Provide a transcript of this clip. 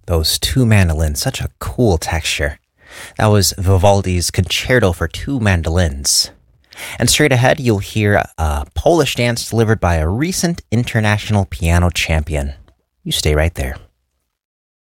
Those two mandolins, such a cool texture. That was Vivaldi's Concerto for Two Mandolins. And straight ahead, you'll hear a Polish dance delivered by a recent international piano champion. You stay right there.